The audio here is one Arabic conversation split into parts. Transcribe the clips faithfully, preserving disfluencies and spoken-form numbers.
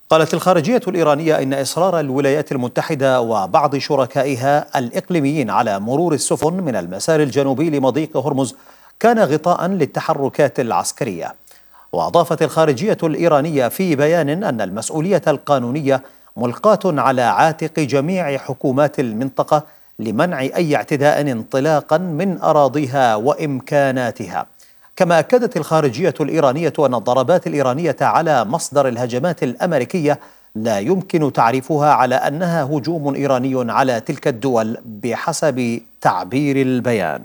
قالت الخارجية الإيرانية إن إصرار الولايات المتحدة وبعض شركائها الإقليميين على مرور السفن من المسار الجنوبي لمضيق هرمز كان غطاء للتحركات العسكرية. وأضافت الخارجية الإيرانية في بيان أن المسؤولية القانونية ملقاة على عاتق جميع حكومات المنطقة لمنع أي اعتداء انطلاقا من أراضيها وإمكاناتها. كما أكدت الخارجية الإيرانية أن الضربات الإيرانية على مصدر الهجمات الأمريكية لا يمكن تعريفها على أنها هجوم إيراني على تلك الدول بحسب تعبير البيان.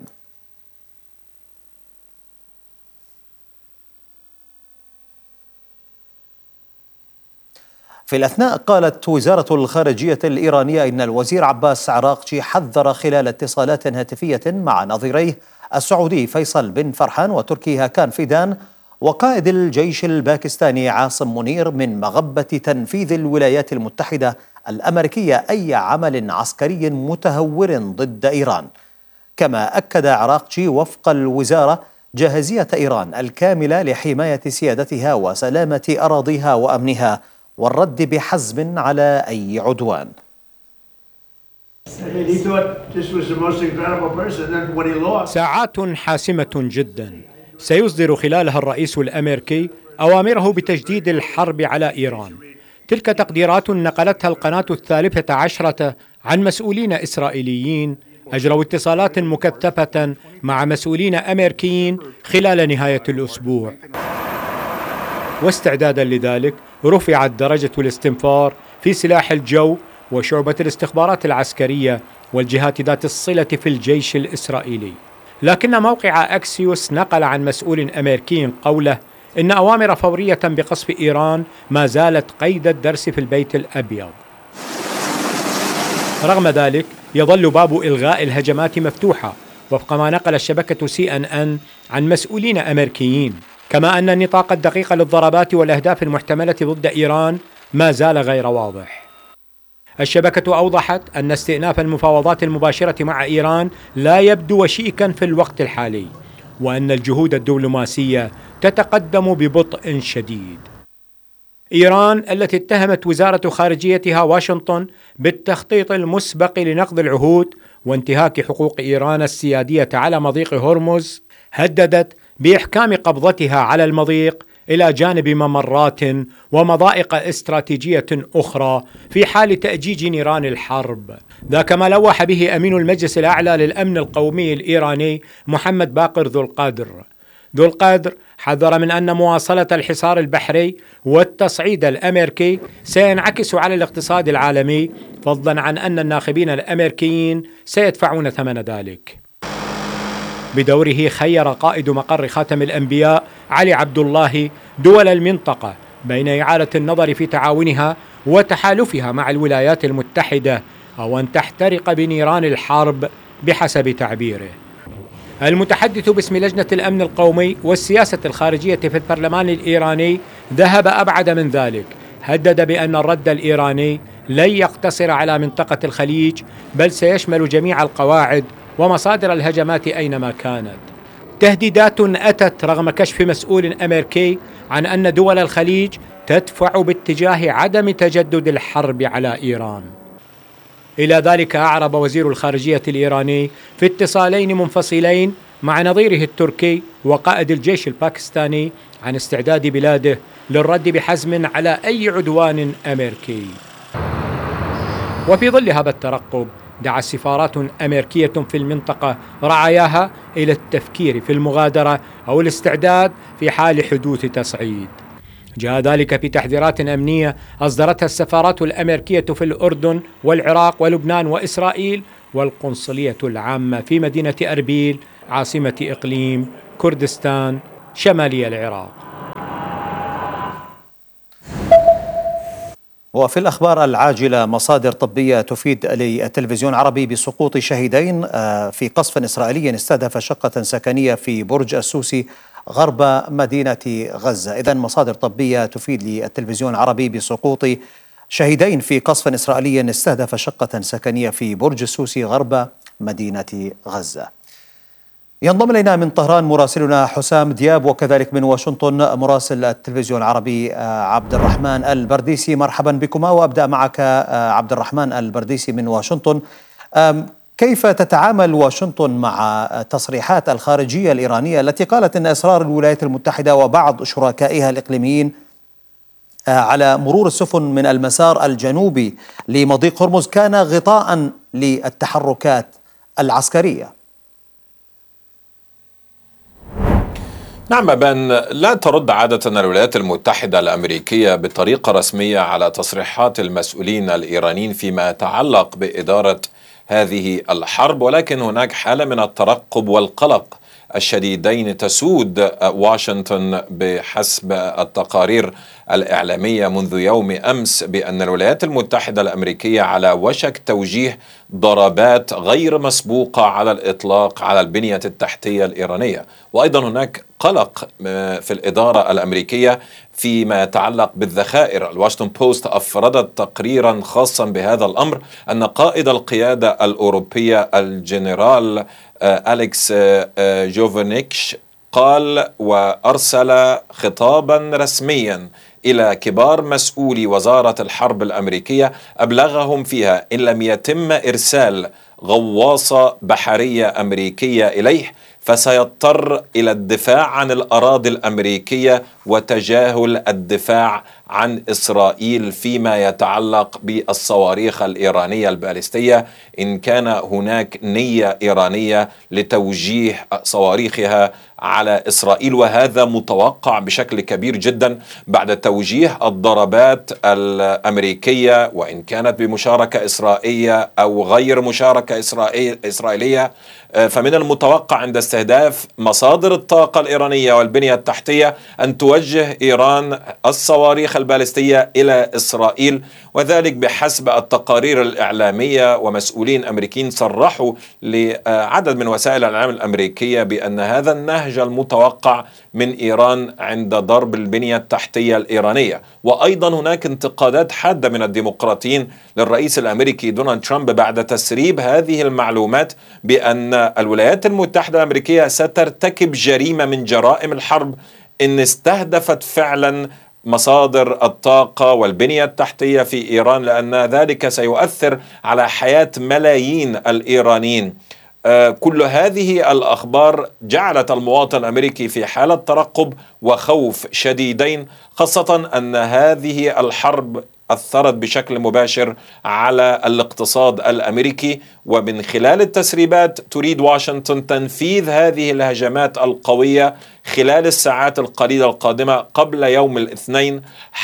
في الأثناء قالت وزارة الخارجية الإيرانية إن الوزير عباس عراقجي حذر خلال اتصالات هاتفية مع نظيريه السعودي فيصل بن فرحان وتركي هاكان فيدان وقائد الجيش الباكستاني عاصم منير من مغبة تنفيذ الولايات المتحدة الأمريكية أي عمل عسكري متهور ضد إيران. كما أكد عراقجي وفق الوزارة جاهزية إيران الكاملة لحماية سيادتها وسلامة أراضيها وأمنها والرد بحزم على أي عدوان. ساعات حاسمة جدا سيصدر خلالها الرئيس الأمريكي أوامره بتجديد الحرب على إيران. تلك تقديرات نقلتها القناة الثالثة عشرة عن مسؤولين إسرائيليين أجروا اتصالات مكثفة مع مسؤولين أمريكيين خلال نهاية الأسبوع. واستعدادا لذلك رفعت درجة الاستنفار في سلاح الجو وشعبة الاستخبارات العسكرية والجهات ذات الصلة في الجيش الإسرائيلي. لكن موقع أكسيوس نقل عن مسؤول أمريكي قوله إن أوامر فورية بقصف إيران ما زالت قيد الدرس في البيت الأبيض. رغم ذلك يظل باب إلغاء الهجمات مفتوحة وفق ما نقل الشبكة سي إن إن عن مسؤولين أمريكيين، كما أن النطاق الدقيق للضربات والأهداف المحتملة ضد إيران ما زال غير واضح. الشبكة أوضحت أن استئناف المفاوضات المباشرة مع إيران لا يبدو وشيكا في الوقت الحالي، وأن الجهود الدبلوماسية تتقدم ببطء شديد. إيران التي اتهمت وزارة خارجيتها واشنطن بالتخطيط المسبق لنقض العهود وانتهاك حقوق إيران السيادية على مضيق هرمز هددت بإحكام قبضتها على المضيق إلى جانب ممرات ومضائق استراتيجية أخرى في حال تأجيج نيران الحرب. ذاك ما لوح به أمين المجلس الأعلى للأمن القومي الإيراني محمد باقر ذو القادر. ذو القادر حذر من أن مواصلة الحصار البحري والتصعيد الأمريكي سينعكس على الاقتصاد العالمي، فضلا عن أن الناخبين الأمريكيين سيدفعون ثمن ذلك. بدوره خير قائد مقر خاتم الأنبياء علي عبد الله دول المنطقة بين إعادة النظر في تعاونها وتحالفها مع الولايات المتحدة أو أن تحترق بنيران الحرب بحسب تعبيره. المتحدث باسم لجنة الأمن القومي والسياسة الخارجية في البرلمان الإيراني ذهب أبعد من ذلك، هدد بأن الرد الإيراني لن يقتصر على منطقة الخليج بل سيشمل جميع القواعد ومصادر الهجمات أينما كانت. تهديدات أتت رغم كشف مسؤول أمريكي عن أن دول الخليج تدفع باتجاه عدم تجدد الحرب على إيران. إلى ذلك أعرب وزير الخارجية الإيراني في اتصالين منفصلين مع نظيره التركي وقائد الجيش الباكستاني عن استعداد بلاده للرد بحزم على أي عدوان أمريكي. وفي ظل هذا الترقب دعا السفارات أمريكية في المنطقة رعاياها إلى التفكير في المغادرة أو الاستعداد في حال حدوث تصعيد. جاء ذلك في تحذيرات أمنية أصدرتها السفارات الأمريكية في الأردن والعراق ولبنان وإسرائيل والقنصلية العامة في مدينة أربيل عاصمة إقليم كردستان شمالي العراق. وفي الأخبار العاجلة، مصادر طبية تفيد للتلفزيون العربي بسقوط شهيدين في قصف إسرائيلي استهدف شقة سكنية في برج السوسي غرب مدينة غزة. إذن مصادر طبية تفيد للتلفزيون العربي بسقوط شهيدين في قصف إسرائيلي استهدف شقة سكنية في برج السوسي غرب مدينة غزة. ينضم إلينا من طهران مراسلنا حسام دياب، وكذلك من واشنطن مراسل التلفزيون العربي عبد الرحمن البرديسي. مرحبا بكما، وأبدأ معك عبد الرحمن البرديسي من واشنطن. كيف تتعامل واشنطن مع تصريحات الخارجية الإيرانية التي قالت أن إصرار الولايات المتحدة وبعض شركائها الإقليميين على مرور السفن من المسار الجنوبي لمضيق هرمز كان غطاء للتحركات العسكرية؟ نعم أبان، لا ترد عادة الولايات المتحدة الأمريكية بطريقة رسمية على تصريحات المسؤولين الإيرانيين فيما يتعلق بإدارة هذه الحرب، ولكن هناك حالة من الترقب والقلق الشديدين تسود واشنطن بحسب التقارير الإعلامية منذ يوم أمس بأن الولايات المتحدة الأمريكية على وشك توجيه ضربات غير مسبوقة على الإطلاق على البنية التحتية الإيرانية. وأيضا هناك قلق في الإدارة الأمريكية فيما يتعلق بالذخائر. الواشنطن بوست أفردت تقريرا خاصا بهذا الأمر أن قائد القيادة الأوروبية الجنرال أليكس جوفانيكش قال وأرسل خطابا رسميا إلى كبار مسؤولي وزارة الحرب الأمريكية أبلغهم فيها إن لم يتم إرسال غواصة بحرية أمريكية إليه فسيضطر إلى الدفاع عن الأراضي الأمريكية وتجاهل الدفاع عن إسرائيل فيما يتعلق بالصواريخ الإيرانية البالستية إن كان هناك نية إيرانية لتوجيه صواريخها على إسرائيل. وهذا متوقع بشكل كبير جدا بعد توجيه الضربات الأمريكية، وإن كانت بمشاركة إسرائيلية أو غير مشاركة إسرائيلية، فمن المتوقع عند استهداف مصادر الطاقة الإيرانية والبنية التحتية أن توجه إيران الصواريخ البالستية إلى إسرائيل، وذلك بحسب التقارير الإعلامية. ومسؤولين أمريكيين صرحوا لعدد من وسائل الإعلام الأمريكية بأن هذا النهج المتوقع من إيران عند ضرب البنية التحتية الإيرانية. وأيضا هناك انتقادات حادة من الديمقراطيين للرئيس الأمريكي دونالد ترامب بعد تسريب هذه المعلومات بأن الولايات المتحدة الأمريكية سترتكب جريمة من جرائم الحرب إن استهدفت فعلا مصادر الطاقة والبنية التحتية في إيران، لأن ذلك سيؤثر على حياة ملايين الإيرانيين. آه كل هذه الأخبار جعلت المواطن الأمريكي في حالة ترقب وخوف شديدين، خاصة أن هذه الحرب أثرت بشكل مباشر على الاقتصاد الأمريكي. ومن خلال التسريبات تريد واشنطن تنفيذ هذه الهجمات القوية خلال الساعات القليلة القادمة قبل يوم الاثنين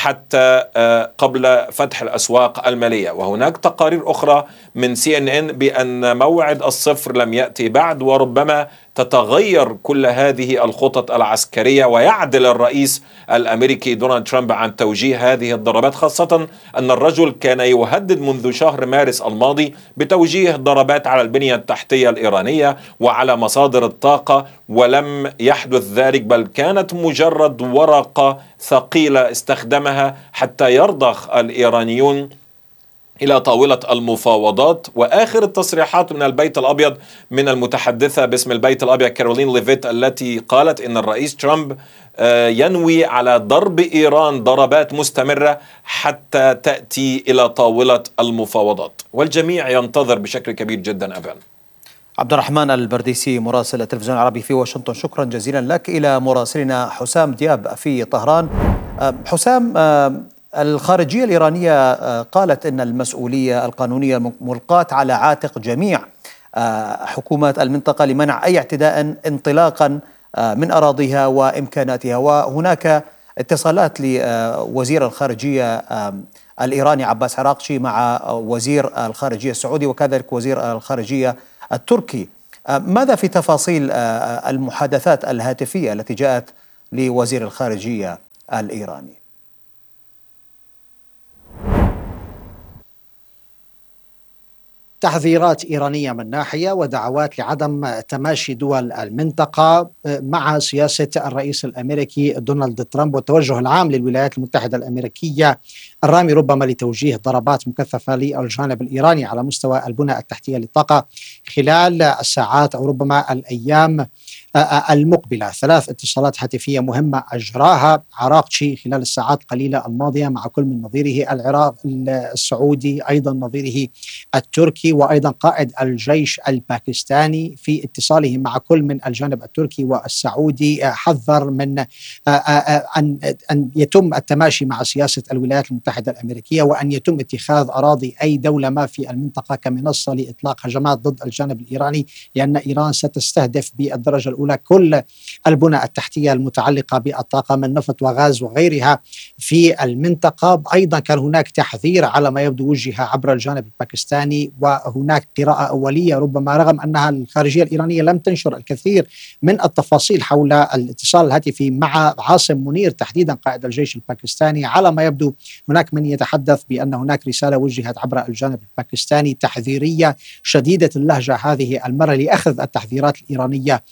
حتى قبل فتح الأسواق المالية. وهناك تقارير أخرى من سي إن إن بأن موعد الصفر لم يأتي بعد، وربما تتغير كل هذه الخطط العسكرية ويعدل الرئيس الأمريكي دونالد ترامب عن توجيه هذه الضربات، خاصة أن الرجل كان يهدد منذ شهر مارس الماضي بتوجيه ضربات على البنية التحتية الإيرانية وعلى مصادر الطاقة، ولم يحدث ذلك، بل كانت مجرد ورقة ثقيلة استخدمها حتى يرضخ الإيرانيون إلى طاولة المفاوضات. وآخر التصريحات من البيت الأبيض من المتحدثة باسم البيت الأبيض كارولين ليفيت التي قالت إن الرئيس ترامب ينوي على ضرب إيران ضربات مستمرة حتى تأتي إلى طاولة المفاوضات، والجميع ينتظر بشكل كبير جدا. أبان عبد الرحمن البرديسي مراسل التلفزيون العربي في واشنطن، شكرا جزيلا لك. إلى مراسلنا حسام دياب في طهران. حسام، الخارجية الإيرانية قالت إن المسؤولية القانونية ملقاة على عاتق جميع حكومات المنطقة لمنع أي اعتداء انطلاقا من أراضيها وإمكاناتها. وهناك اتصالات لوزير الخارجية الإيراني عباس عراقشي مع وزير الخارجية السعودي وكذلك وزير الخارجية التركي. ماذا في تفاصيل المحادثات الهاتفية التي جاءت لوزير الخارجية الإيراني؟ تحذيرات إيرانية من ناحية ودعوات لعدم تماشي دول المنطقة مع سياسة الرئيس الأمريكي دونالد ترامب والتوجه العام للولايات المتحدة الأمريكية الرامي ربما لتوجيه ضربات مكثفة للجانب الإيراني على مستوى البنى التحتية للطاقة خلال الساعات أو ربما الأيام المقبلة. ثلاث اتصالات هاتفية مهمة أجراها عراقجي خلال الساعات القليلة الماضية مع كل من نظيره العراق السعودي، أيضا نظيره التركي، وأيضا قائد الجيش الباكستاني. في اتصاله مع كل من الجانب التركي والسعودي حذر من أن أن يتم التماشي مع سياسة الولايات المتحدة الأمريكية، وأن يتم اتخاذ أراضي أي دولة ما في المنطقة كمنصة لإطلاق هجمات ضد الجانب الإيراني، لأن إيران ستستهدف بالدرجة الأولى كل البنى التحتية المتعلقة بالطاقة من نفط وغاز وغيرها في المنطقة. أيضا كان هناك تحذير على ما يبدو وجه عبر الجانب الباكستاني، وهناك قراءة أولية ربما رغم أنها الخارجية الإيرانية لم تنشر الكثير من التفاصيل حول الاتصال الهاتفي مع عاصم منير تحديدا قائد الجيش الباكستاني. على ما يبدو هناك من يتحدث بأن هناك رسالة وجهت عبر الجانب الباكستاني تحذيرية شديدة اللهجة هذه المرة لأخذ التحذيرات الإيرانية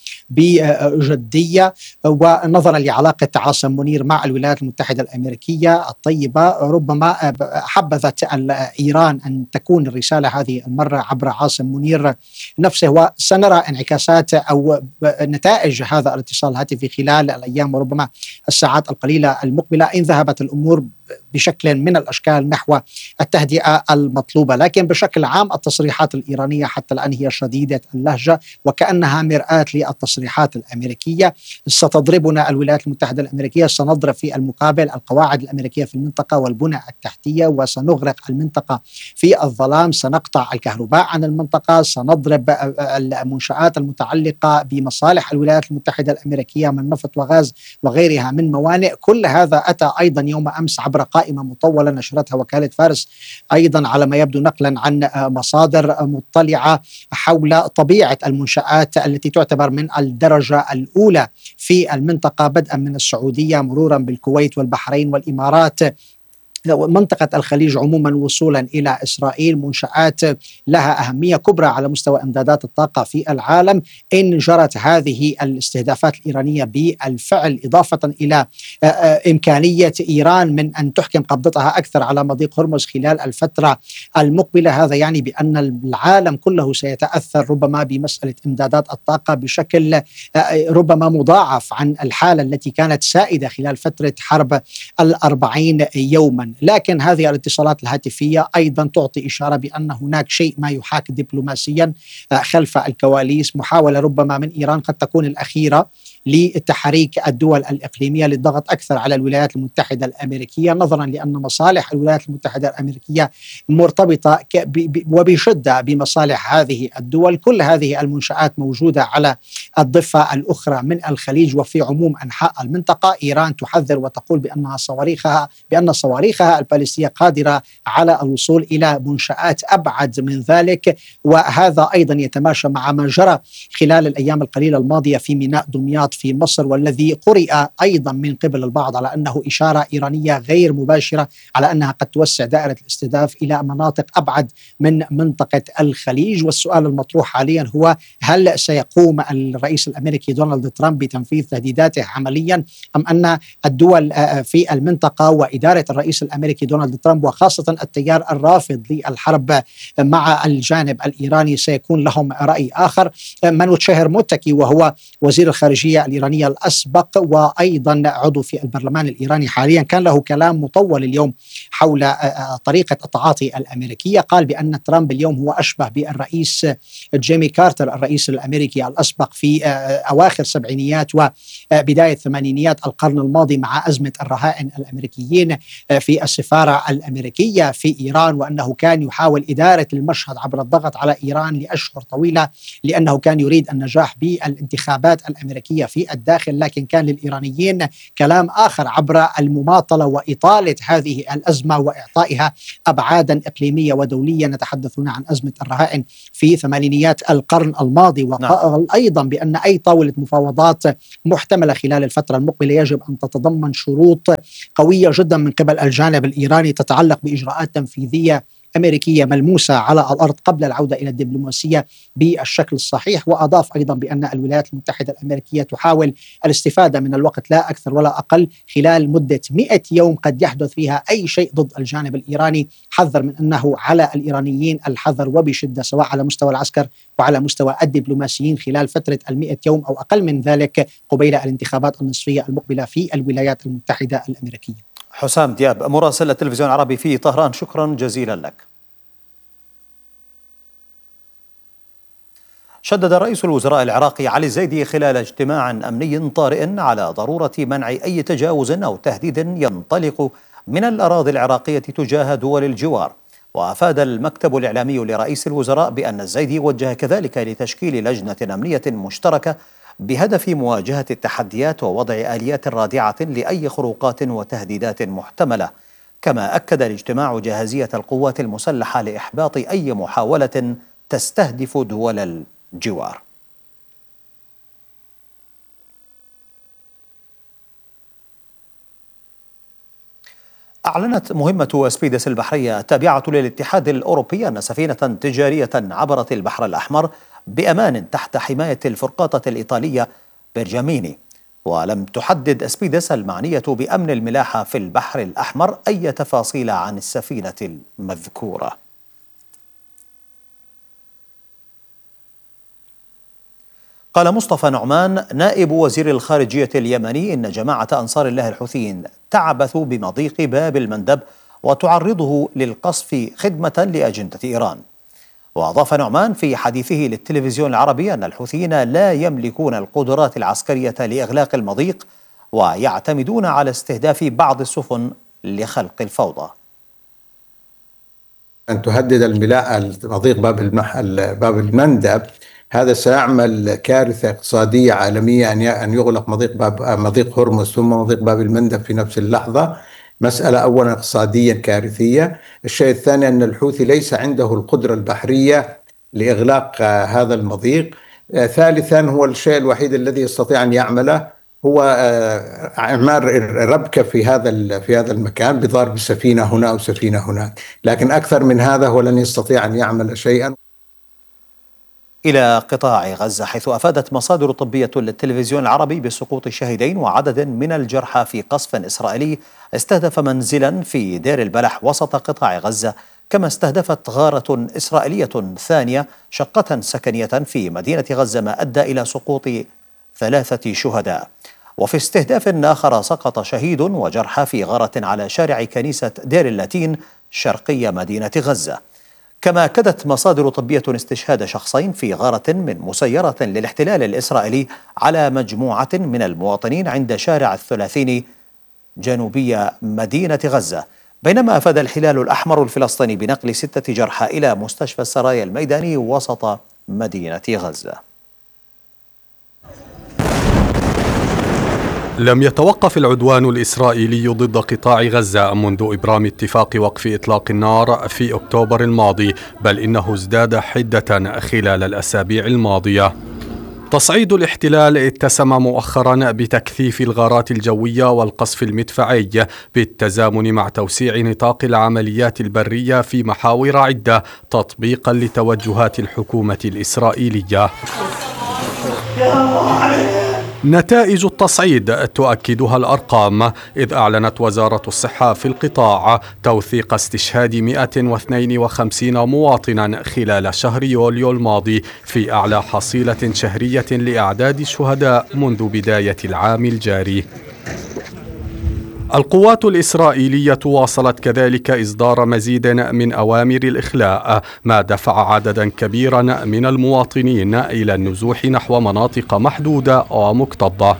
بجدية، ونظرا لعلاقة عاصم منير مع الولايات المتحدة الأمريكية الطيبة ربما حبذت إيران أن تكون الرسالة هذه المرة عبر عاصم منير نفسه. وسنرى انعكاسات أو نتائج هذا الاتصال الهاتفي خلال الأيام وربما الساعات القليلة المقبلة إن ذهبت الأمور بشكل من الأشكال نحو التهدئة المطلوبة. لكن بشكل عام التصريحات الإيرانية حتى الآن هي شديدة اللهجة وكأنها مرآة للتصريحات الأمريكية. ستضربنا الولايات المتحدة الأمريكية، سنضرب في المقابل القواعد الأمريكية في المنطقة والبنى التحتية، وسنغرق المنطقة في الظلام، سنقطع الكهرباء عن المنطقة، سنضرب المنشآت المتعلقة بمصالح الولايات المتحدة الأمريكية من نفط وغاز وغيرها من موانئ. كل هذا أتى أيضا يوم أمس عبر قائمة مطولة نشرتها وكالة فارس، أيضا على ما يبدو نقلا عن مصادر مطلعة حول طبيعة المنشآت التي تعتبر من الدرجة الأولى في المنطقة، بدءا من السعودية مرورا بالكويت والبحرين والإمارات، منطقة الخليج عموما وصولا إلى إسرائيل. منشآت لها أهمية كبرى على مستوى إمدادات الطاقة في العالم. إن جرت هذه الاستهدافات الإيرانية بالفعل إضافة إلى إمكانية إيران من أن تحكم قبضتها أكثر على مضيق هرمز خلال الفترة المقبلة، هذا يعني بأن العالم كله سيتأثر ربما بمسألة إمدادات الطاقة بشكل ربما مضاعف عن الحالة التي كانت سائدة خلال فترة حرب الأربعين يوما. لكن هذه الاتصالات الهاتفية أيضا تعطي إشارة بأن هناك شيء ما يحاك دبلوماسيا خلف الكواليس، محاولة ربما من إيران قد تكون الأخيرة لتحريك الدول الإقليمية للضغط أكثر على الولايات المتحدة الأمريكية، نظرا لأن مصالح الولايات المتحدة الأمريكية مرتبطة وبشدة بمصالح هذه الدول. كل هذه المنشآت موجودة على الضفة الأخرى من الخليج وفي عموم أنحاء المنطقة. إيران تحذر وتقول بأنها صواريخها بأن صواريخها البالستية قادرة على الوصول إلى منشآت أبعد من ذلك، وهذا أيضا يتماشى مع ما جرى خلال الأيام القليلة الماضية في ميناء دمياط في مصر، والذي قرئ أيضا من قبل البعض على أنه إشارة إيرانية غير مباشرة على أنها قد توسع دائرة الاستهداف إلى مناطق أبعد من منطقة الخليج. والسؤال المطروح حاليا هو هل سيقوم الرئيس الأمريكي دونالد ترامب بتنفيذ تهديداته عمليا، أم أن الدول في المنطقة وإدارة الرئيس الأمريكي دونالد ترامب وخاصة التيار الرافض للحرب مع الجانب الإيراني سيكون لهم رأي آخر؟ مانوت شهر متكي وهو وزير الخارجية الإيرانية الأسبق وأيضا عضو في البرلمان الإيراني حاليا كان له كلام مطول اليوم حول طريقة التعاطي الأمريكية. قال بأن ترامب اليوم هو أشبه بالرئيس جيمي كارتر الرئيس الأمريكي الأسبق في أواخر السبعينيات وبداية ثمانينيات القرن الماضي مع أزمة الرهائن الأمريكيين في السفارة الأمريكية في إيران، وأنه كان يحاول إدارة المشهد عبر الضغط على إيران لأشهر طويلة لأنه كان يريد النجاح بالانتخابات الأمريكية في الداخل. لكن كان للإيرانيين كلام آخر عبر المماطلة وإطالة هذه الأزمة وإعطائها أبعادا إقليمية ودولية. نتحدثون عن أزمة الرهائن في ثمانينيات القرن الماضي، وقال أيضا بأن أي طاولة مفاوضات محتملة خلال الفترة المقبلة يجب أن تتضمن شروط قوية جدا من قبل الجانب الإيراني تتعلق بإجراءات تنفيذية أمريكية ملموسة على الأرض قبل العودة إلى الدبلوماسية بالشكل الصحيح. وأضاف أيضا بأن الولايات المتحدة الأمريكية تحاول الاستفادة من الوقت لا أكثر ولا أقل خلال مدة مئة يوم قد يحدث فيها أي شيء ضد الجانب الإيراني. حذر من أنه على الإيرانيين الحذر وبشدة سواء على مستوى العسكر وعلى مستوى الدبلوماسيين خلال فترة المئة يوم أو أقل من ذلك قبيل الانتخابات النصفية المقبلة في الولايات المتحدة الأمريكية. حسام دياب مراسل التلفزيون العربي في طهران، شكرا جزيلا لك. شدد رئيس الوزراء العراقي علي الزيدي خلال اجتماع أمني طارئ على ضرورة منع أي تجاوز أو تهديد ينطلق من الأراضي العراقية تجاه دول الجوار. وأفاد المكتب الإعلامي لرئيس الوزراء بأن الزيدي وجه كذلك لتشكيل لجنة أمنية مشتركة بهدف مواجهة التحديات ووضع آليات رادعة لأي خروقات وتهديدات محتملة. كما أكد الاجتماع جاهزية القوات المسلحة لإحباط أي محاولة تستهدف دول الجوار. أعلنت مهمة أسبيدس البحرية التابعة للاتحاد الأوروبي أن سفينة تجارية عبرت البحر الأحمر بأمان تحت حماية الفرقاطة الإيطالية بيرجاميني. ولم تحدد أسبيدس المعنية بأمن الملاحة في البحر الأحمر أي تفاصيل عن السفينة المذكورة. قال مصطفى نعمان نائب وزير الخارجية اليمني إن جماعة أنصار الله الحوثيين تعبث بمضيق باب المندب وتعرضه للقصف خدمة لأجندة إيران. وأضاف نعمان في حديثه للتلفزيون العربي أن الحوثيين لا يملكون القدرات العسكرية لإغلاق المضيق ويعتمدون على استهداف بعض السفن لخلق الفوضى. أن تهدد الملاءة مضيق باب المحل باب المندب، هذا سيعمل كارثة اقتصادية عالمية أن يغلق مضيق باب مضيق هرمز ثم مضيق باب المندب في نفس اللحظة. مسألة أولا اقتصاديا كارثية. الشيء الثاني أن الحوثي ليس عنده القدرة البحرية لإغلاق هذا المضيق. ثالثا هو الشيء الوحيد الذي يستطيع أن يعمله هو إعمار ربكة في هذا في هذا المكان بضرب سفينة هنا أو سفينة هناك، لكن أكثر من هذا هو لن يستطيع أن يعمل شيئا. إلى قطاع غزة، حيث أفادت مصادر طبية للتلفزيون العربي بسقوط شهيدين وعدد من الجرحى في قصف إسرائيلي استهدف منزلا في دير البلح وسط قطاع غزة، كما استهدفت غارة إسرائيلية ثانية شقة سكنية في مدينة غزة ما أدى إلى سقوط ثلاثة شهداء. وفي استهداف آخر سقط شهيد وجرحى في غارة على شارع كنيسة دير اللاتين شرقي مدينة غزة. كما أكدت مصادر طبية استشهاد شخصين في غارة من مسيرة للاحتلال الإسرائيلي على مجموعة من المواطنين عند شارع الثلاثين جنوبي مدينة غزة، بينما أفاد الهلال الأحمر الفلسطيني بنقل ستة جرحى إلى مستشفى السرايا الميداني وسط مدينة غزة. لم يتوقف العدوان الإسرائيلي ضد قطاع غزة منذ إبرام اتفاق وقف إطلاق النار في أكتوبر الماضي، بل إنه ازداد حدة خلال الأسابيع الماضية. تصعيد الاحتلال اتسم مؤخرا بتكثيف الغارات الجوية والقصف المدفعي بالتزامن مع توسيع نطاق العمليات البرية في محاور عدة تطبيقا لتوجهات الحكومة الإسرائيلية. نتائج التصعيد تؤكدها الأرقام، إذ أعلنت وزارة الصحة في القطاع توثيق استشهاد مئة واثنين وخمسين مواطنا خلال شهر يوليو الماضي في أعلى حصيلة شهرية لأعداد الشهداء منذ بداية العام الجاري. القوات الإسرائيلية واصلت كذلك إصدار مزيد من أوامر الإخلاء، ما دفع عددا كبيرا من المواطنين إلى النزوح نحو مناطق محدودة ومكتظة.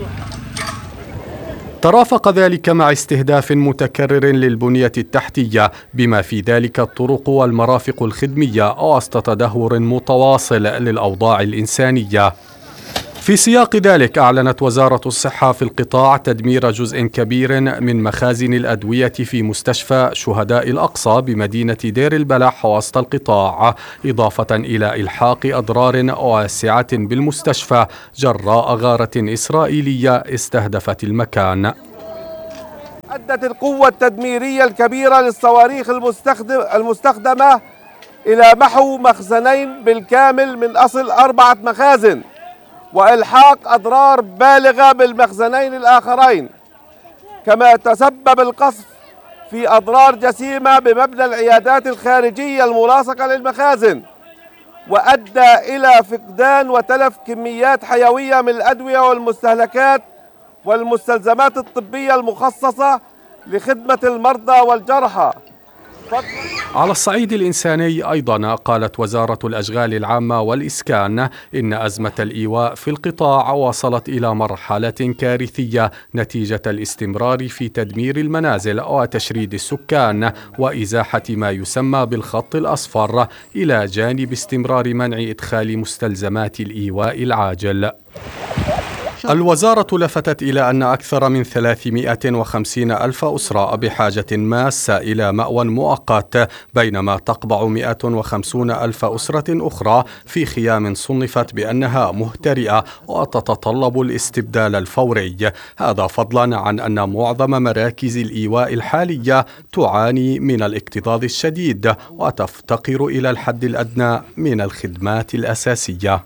ترافق ذلك مع استهداف متكرر للبنية التحتية بما في ذلك الطرق والمرافق الخدمية وسط تدهور متواصل للأوضاع الإنسانية. في سياق ذلك أعلنت وزارة الصحة في القطاع تدمير جزء كبير من مخازن الأدوية في مستشفى شهداء الأقصى بمدينة دير البلح وسط القطاع، إضافة إلى إلحاق أضرار واسعة بالمستشفى جراء غارة إسرائيلية استهدفت المكان. أدت القوة التدميرية الكبيرة للصواريخ المستخدم المستخدمة إلى محو مخزنين بالكامل من أصل أربعة مخازن، وإلحاق أضرار بالغة بالمخزنين الآخرين. كما تسبب القصف في أضرار جسيمة بمبنى العيادات الخارجية الملاصقة للمخازن، وأدى إلى فقدان وتلف كميات حيوية من الأدوية والمستهلكات والمستلزمات الطبية المخصصة لخدمة المرضى والجرحى. على الصعيد الإنساني أيضا قالت وزارة الأشغال العامة والإسكان إن أزمة الإيواء في القطاع وصلت إلى مرحلة كارثية نتيجة الاستمرار في تدمير المنازل وتشريد السكان وإزاحة ما يسمى بالخط الأصفر، إلى جانب استمرار منع إدخال مستلزمات الإيواء العاجل. الوزارة لفتت إلى أن أكثر من ثلاثمائة وخمسين ألف أسرة بحاجة ماسة إلى مأوى مؤقت، بينما تقبع مائة وخمسين ألف أسرة أخرى في خيام صنفت بأنها مهترئة وتتطلب الاستبدال الفوري. هذا فضلا عن أن معظم مراكز الإيواء الحالية تعاني من الاكتظاظ الشديد وتفتقر إلى الحد الأدنى من الخدمات الأساسية.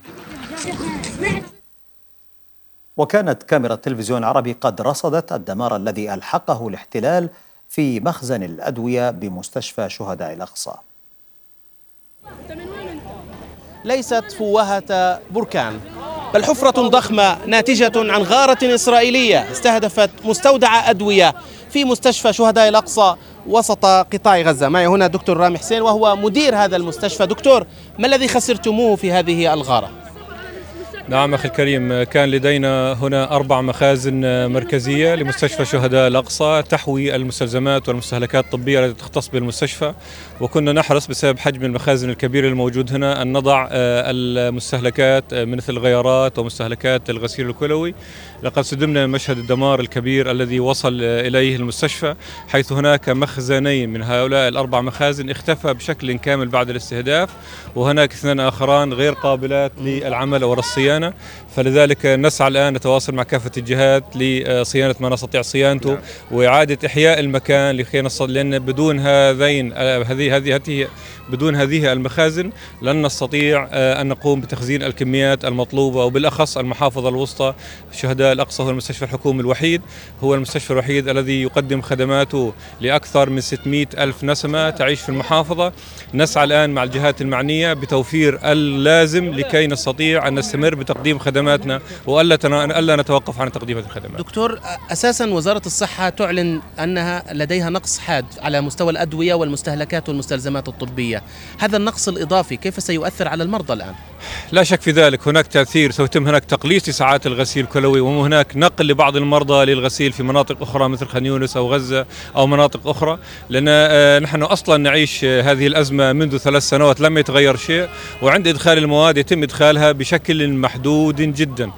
وكانت كاميرا التلفزيون العربي قد رصدت الدمار الذي ألحقه الاحتلال في مخزن الأدوية بمستشفى شهداء الأقصى. ليست فوهة بركان، بل حفرة ضخمة ناتجة عن غارة إسرائيلية استهدفت مستودع أدوية في مستشفى شهداء الأقصى وسط قطاع غزة. معي هنا دكتور رامي حسين وهو مدير هذا المستشفى. دكتور، ما الذي خسرتموه في هذه الغارة؟ نعم أخي الكريم، كان لدينا هنا أربع مخازن مركزية لمستشفى شهداء الأقصى تحوي المستلزمات والمستهلكات الطبية التي تختص بالمستشفى، وكنا نحرص بسبب حجم المخازن الكبير الموجود هنا أن نضع المستهلكات مثل الغيارات ومستهلكات الغسيل الكلوي. لقد صدمنا مشهد الدمار الكبير الذي وصل إليه المستشفى، حيث هناك مخزنين من هؤلاء الأربع مخازن اختفى بشكل كامل بعد الاستهداف، وهناك اثنان آخران غير قابلات للعمل أو الصيانة. فلذلك نسعى الآن نتواصل مع كافة الجهات لصيانة ما نستطيع صيانته وإعادة إحياء المكان لكي نصل، لأن بدون هذين هذه هذه بدون هذه المخازن لن نستطيع أن نقوم بتخزين الكميات المطلوبة، وبالأخص المحافظة الوسطى شهداء الأقصى هو المستشفى الحكومي الوحيد، هو المستشفى الوحيد الذي يقدم خدماته لأكثر من ستمائة ألف نسمة تعيش في المحافظة. نسعى الآن مع الجهات المعنية بتوفير اللازم لكي نستطيع أن نستمر بتقديم خدماتنا وألا ألا نتوقف عن تقديم هذه الخدمات. دكتور، أساسا وزارة الصحة تعلن أنها لديها نقص حاد على مستوى الأدوية والمستهلكات والمستلزمات الطبية، هذا النقص الإضافي كيف سيؤثر على المرضى الآن؟ لا شك في ذلك، هناك تأثير، سيتم هناك تقليص لساعات الغسيل الكلوي، وهناك نقل لبعض المرضى للغسيل في مناطق أخرى مثل خان يونس أو غزة أو مناطق أخرى، لأن نحن أصلا نعيش هذه الأزمة منذ ثلاث سنوات لم يتغير شيء، وعند إدخال المواد يتم إدخالها بشكل محدود جدا.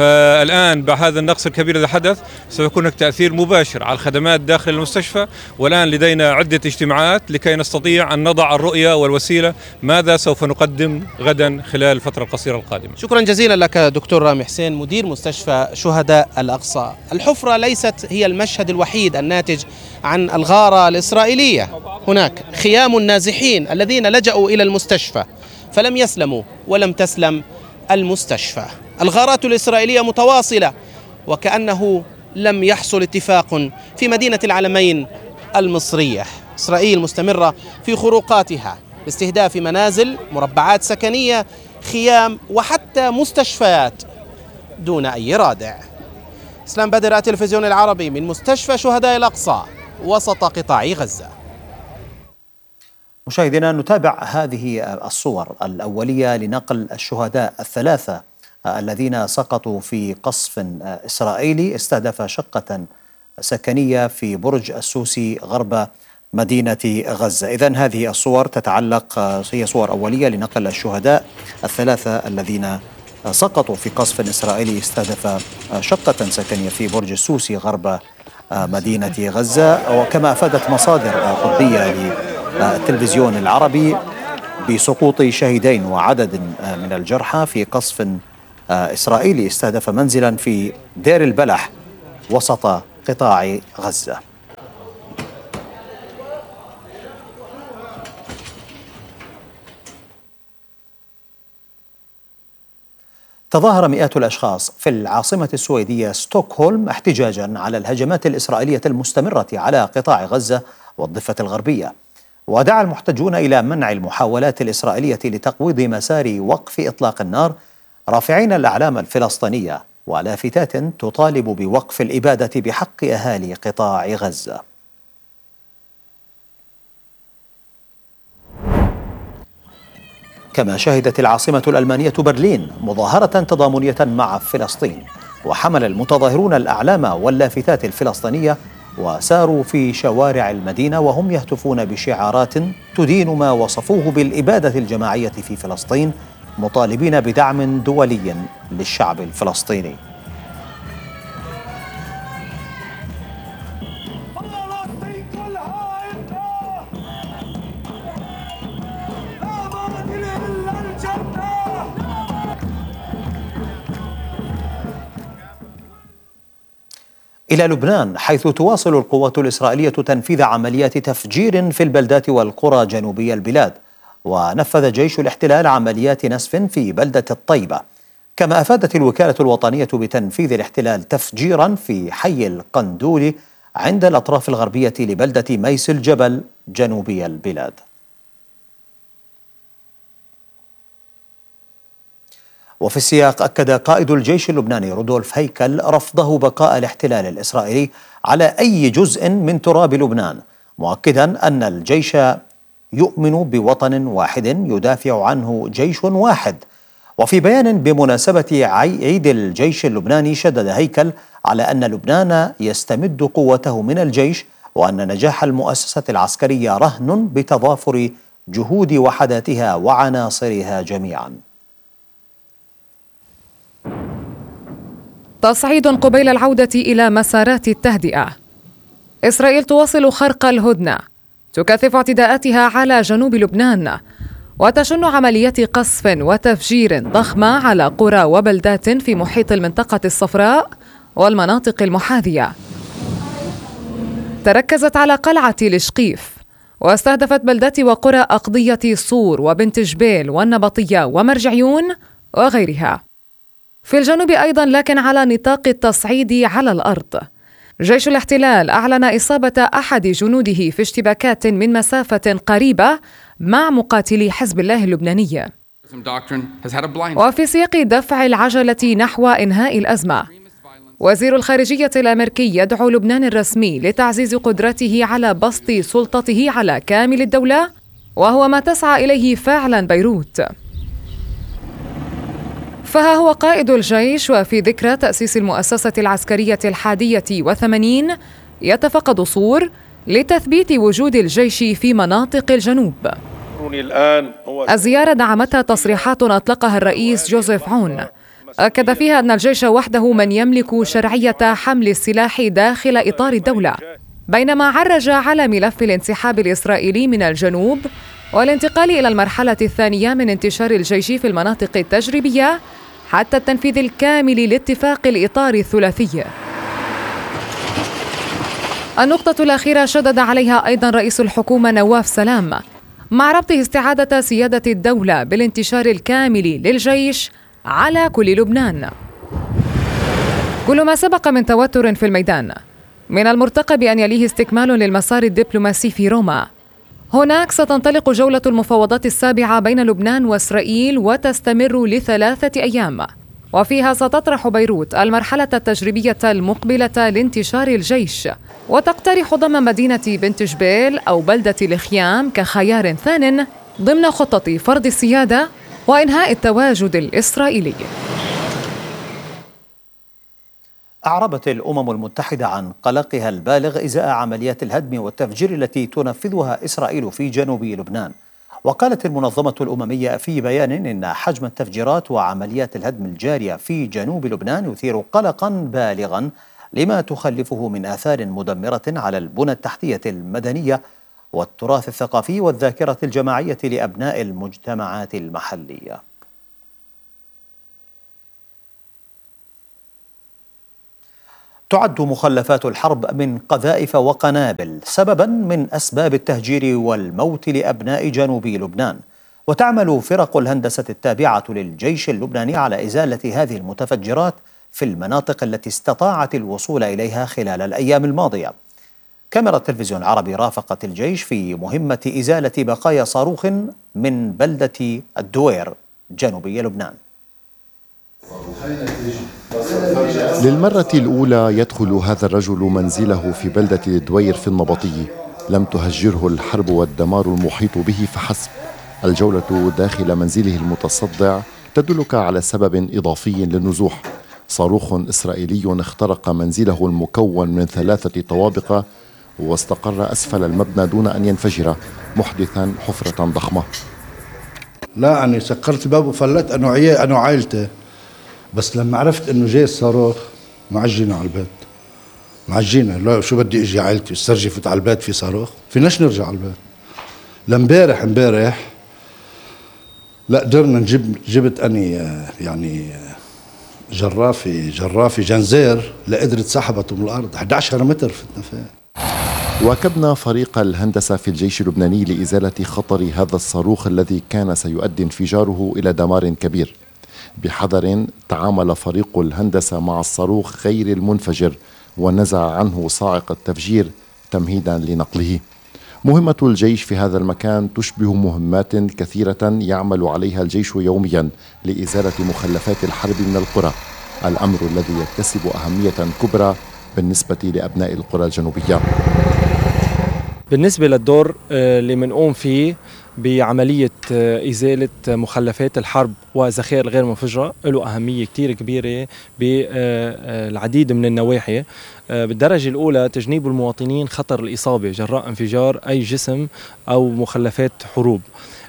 فالآن بهذا النقص الكبير الذي حدث سيكون هناك تأثير مباشر على الخدمات داخل المستشفى، والآن لدينا عدة اجتماعات لكي نستطيع أن نضع الرؤية والوسيلة ماذا سوف نقدم غدا خلال الفترة القصيرة القادمة. شكرا جزيلا لك دكتور رامي حسين مدير مستشفى شهداء الأقصى. الحفرة ليست هي المشهد الوحيد الناتج عن الغارة الإسرائيلية، هناك خيام النازحين الذين لجأوا إلى المستشفى فلم يسلموا ولم تسلم المستشفى. الغارات الإسرائيلية متواصلة وكأنه لم يحصل اتفاق في مدينة العلمين المصرية. إسرائيل مستمرة في خروقاتها باستهداف منازل، مربعات سكنية، خيام وحتى مستشفيات دون أي رادع. إسلام بدر، التلفزيون العربي من مستشفى شهداء الأقصى وسط قطاع غزة. مشاهدينا، نتابع هذه الصور الأولية لنقل الشهداء الثلاثة الذين سقطوا في قصف إسرائيلي استهدف شقة سكنية في برج السوسي غرب مدينة غزة. إذن هذه الصور تتعلق، هي صور أولية لنقل الشهداء الثلاثة الذين سقطوا في قصف إسرائيلي استهدف شقة سكنية في برج السوسي غرب مدينة غزة. وكما أفادت مصادر طبية للتلفزيون العربي بسقوط شهيدين وعدد من الجرحى في قصف إسرائيلي استهدف منزلا في دير البلح وسط قطاع غزة. تظاهر مئات الأشخاص في العاصمة السويدية ستوكهولم احتجاجا على الهجمات الإسرائيلية المستمرة على قطاع غزة والضفة الغربية. ودعا المحتجون إلى منع المحاولات الإسرائيلية لتقويض مسار وقف إطلاق النار، رافعين الأعلام الفلسطينية ولافتات تطالب بوقف الإبادة بحق أهالي قطاع غزة. كما شهدت العاصمة الألمانية برلين مظاهرة تضامنية مع فلسطين، وحمل المتظاهرون الأعلام واللافتات الفلسطينية وساروا في شوارع المدينة وهم يهتفون بشعارات تدين ما وصفوه بالإبادة الجماعية في فلسطين، مطالبين بدعم دولي للشعب الفلسطيني. إلى لبنان، حيث تواصل القوات الإسرائيلية تنفيذ عمليات تفجير في البلدات والقرى جنوبي البلاد، ونفذ جيش الاحتلال عمليات نسف في بلدة الطيبة. كما أفادت الوكالة الوطنية بتنفيذ الاحتلال تفجيرا في حي القندولي عند الأطراف الغربية لبلدة ميس الجبل جنوبي البلاد. وفي السياق، أكد قائد الجيش اللبناني رودولف هيكل رفضه بقاء الاحتلال الإسرائيلي على أي جزء من تراب لبنان، مؤكدا أن الجيش يؤمن بوطن واحد يدافع عنه جيش واحد. وفي بيان بمناسبة عيد الجيش اللبناني، شدد هيكل على أن لبنان يستمد قوته من الجيش، وأن نجاح المؤسسة العسكرية رهن بتضافر جهود وحداتها وعناصرها جميعا. تصعيد قبيل العودة إلى مسارات التهدئة. إسرائيل تواصل خرق الهدنة، تكثف اعتداءاتها على جنوب لبنان، وتشن عمليات قصف وتفجير ضخمة على قرى وبلدات في محيط المنطقة الصفراء والمناطق المحاذية. تركزت على قلعة الشقيف، واستهدفت بلدات وقرى أقضية صور وبنت جبيل والنبطية ومرجعيون وغيرها. في الجنوب أيضا، لكن على نطاق التصعيد على الأرض. جيش الاحتلال أعلن إصابة أحد جنوده في اشتباكات من مسافة قريبة مع مقاتلي حزب الله اللبناني. وفي سياق دفع العجلة نحو إنهاء الأزمة، وزير الخارجية الأمريكي يدعو لبنان الرسمي لتعزيز قدرته على بسط سلطته على كامل الدولة، وهو ما تسعى إليه فعلا بيروت. فها هو قائد الجيش وفي ذكرى تأسيس المؤسسة العسكرية الحادية وثمانين يتفقد صور لتثبيت وجود الجيش في مناطق الجنوب. الزيارة دعمتها تصريحات أطلقها الرئيس جوزيف عون، أكد فيها أن الجيش وحده من يملك شرعية حمل السلاح داخل إطار الدولة، بينما عرج على ملف الانسحاب الإسرائيلي من الجنوب والانتقال إلى المرحلة الثانية من انتشار الجيش في المناطق التجريبية حتى التنفيذ الكامل لاتفاق الإطار الثلاثي. النقطة الأخيرة شدد عليها أيضا رئيس الحكومة نواف سلام، مع ربطه استعادة سيادة الدولة بالانتشار الكامل للجيش على كل لبنان. كل ما سبق من توتر في الميدان، من المرتقب أن يليه استكمال للمسار الدبلوماسي في روما. هناك ستنطلق جولة المفاوضات السابعة بين لبنان وإسرائيل وتستمر لثلاثة أيام، وفيها ستطرح بيروت المرحلة التجريبية المقبلة لانتشار الجيش، وتقترح ضم مدينة بنت جبيل أو بلدة الخيام كخيار ثان ضمن خطة فرض السيادة وإنهاء التواجد الإسرائيلي. أعربت الأمم المتحدة عن قلقها البالغ إزاء عمليات الهدم والتفجير التي تنفذها إسرائيل في جنوب لبنان. وقالت المنظمة الأممية في بيان إن حجم التفجيرات وعمليات الهدم الجارية في جنوب لبنان يثير قلقا بالغا لما تخلفه من آثار مدمرة على البنى التحتية المدنية والتراث الثقافي والذاكرة الجماعية لأبناء المجتمعات المحلية. تعد مخلفات الحرب من قذائف وقنابل سببا من أسباب التهجير والموت لأبناء جنوب لبنان، وتعمل فرق الهندسة التابعة للجيش اللبناني على إزالة هذه المتفجرات في المناطق التي استطاعت الوصول إليها خلال الأيام الماضية. كاميرا التلفزيون العربي رافقت الجيش في مهمة إزالة بقايا صاروخ من بلدة الدوير جنوبي لبنان. للمرة الأولى يدخل هذا الرجل منزله في بلدة الدوير في النبطي. لم تهجره الحرب والدمار المحيط به فحسب. الجولة داخل منزله المتصدع تدلك على سبب إضافي للنزوح. صاروخ إسرائيلي اخترق منزله المكون من ثلاثة طوابق واستقر أسفل المبنى دون أن ينفجر، محدثا حفرة ضخمة. لا أنا سكرت الباب وفلت أنا وعي أنا وعائلتي، بس لما عرفت إنه جاي الصاروخ معجينا على البيت. معجينا، لا شو بدي اجي عائلتي استرجي فوت على البيت في صاروخ؟ فيناش نرجع على البيت. لامبارح امبارح لا قدرنا نجيب جبت اني يعني جرافي جرافي جنزير لقدرت سحبته من الارض أحد عشر متر فتنا فيه. واكبنا فريق الهندسة في الجيش اللبناني لإزالة خطر هذا الصاروخ الذي كان سيؤدي انفجاره إلى دمار كبير. بحذر تعامل فريق الهندسة مع الصاروخ غير المنفجر ونزع عنه صاعق التفجير تمهيدا لنقله. مهمة الجيش في هذا المكان تشبه مهمات كثيرة يعمل عليها الجيش يوميا لإزالة مخلفات الحرب من القرى، الأمر الذي يكتسب أهمية كبرى بالنسبة لأبناء القرى الجنوبية. بالنسبة للدور اللي منقوم فيه بعملية إزالة مخلفات الحرب وذخائر الغير منفجرة له أهمية كتير كبيرة بالعديد من النواحي. بالدرجة الأولى تجنيب المواطنين خطر الإصابة جراء انفجار أي جسم أو مخلفات حروب.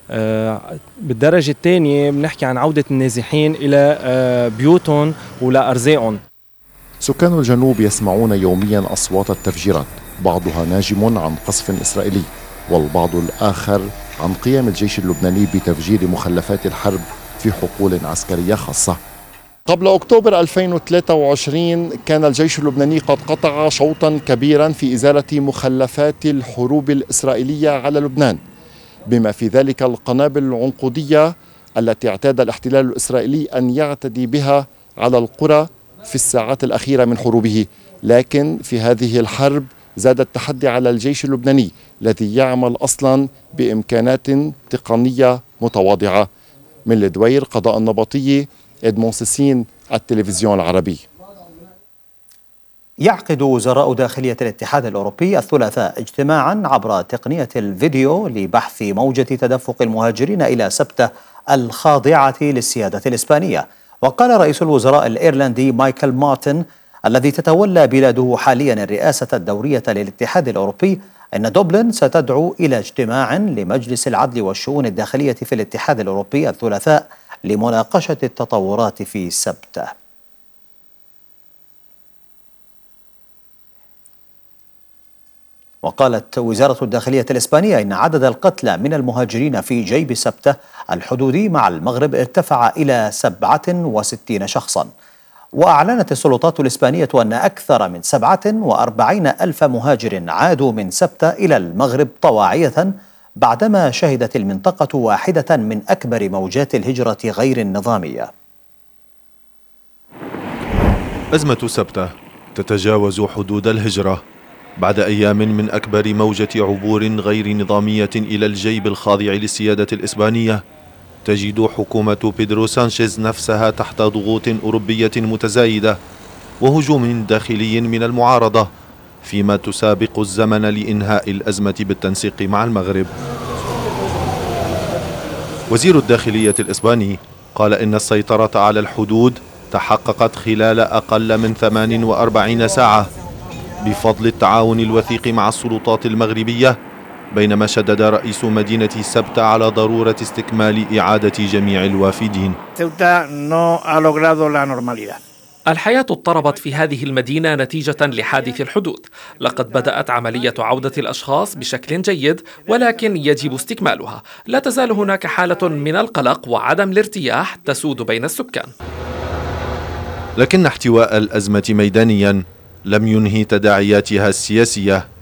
بالدرجة الثانية بنحكي عن عودة النازحين إلى بيوتهم ولأرزاقهم. سكان الجنوب يسمعون يوميا أصوات التفجيرات، بعضها ناجم عن قصف إسرائيلي والبعض الآخر عن قيام الجيش اللبناني بتفجير مخلفات الحرب في حقول عسكرية خاصة. قبل أكتوبر ألفين وثلاثة وعشرين كان الجيش اللبناني قد قطع شوطا كبيرا في إزالة مخلفات الحروب الإسرائيلية على لبنان، بما في ذلك القنابل العنقودية التي اعتاد الاحتلال الإسرائيلي أن يعتدي بها على القرى في الساعات الأخيرة من حروبه. لكن في هذه الحرب زاد التحدي على الجيش اللبناني الذي يعمل أصلا بإمكانات تقنية متواضعة. من الدوير قضاء النبطي، إدمون سيسين، التلفزيون العربي. يعقد وزراء داخلية الاتحاد الأوروبي الثلاثاء اجتماعا عبر تقنية الفيديو لبحث موجة تدفق المهاجرين إلى سبتة الخاضعة للسيادة الإسبانية. وقال رئيس الوزراء الإيرلندي مايكل مارتن الذي تتولى بلاده حاليا الرئاسة الدورية للاتحاد الأوروبي أن دوبلن ستدعو إلى اجتماع لمجلس العدل والشؤون الداخلية في الاتحاد الأوروبي الثلاثاء لمناقشة التطورات في سبتة. وقالت وزارة الداخلية الإسبانية إن عدد القتلى من المهاجرين في جيب سبتة الحدودي مع المغرب ارتفع إلى سبعة وستين شخصا. وأعلنت السلطات الإسبانية أن أكثر من سبعة وأربعين ألف مهاجر عادوا من سبتة إلى المغرب طواعية بعدما شهدت المنطقة واحدة من أكبر موجات الهجرة غير النظامية. أزمة سبتة تتجاوز حدود الهجرة بعد أيام من أكبر موجة عبور غير نظامية إلى الجيب الخاضع للسيادة الإسبانية. تجد حكومة بيدرو سانشيز نفسها تحت ضغوط أوروبية متزايدة وهجوم داخلي من المعارضة، فيما تسابق الزمن لإنهاء الأزمة بالتنسيق مع المغرب. وزير الداخلية الإسباني قال إن السيطرة على الحدود تحققت خلال أقل من ثمان وأربعين ساعة بفضل التعاون الوثيق مع السلطات المغربية، بينما شدد رئيس مدينة سبتة على ضرورة استكمال إعادة جميع الوافدين. الحياة اضطربت في هذه المدينة نتيجة لحادث الحدود. لقد بدأت عملية عودة الأشخاص بشكل جيد، ولكن يجب استكمالها. لا تزال هناك حالة من القلق وعدم الارتياح تسود بين السكان. لكن احتواء الأزمة ميدانيا لم ينهي تداعياتها السياسية.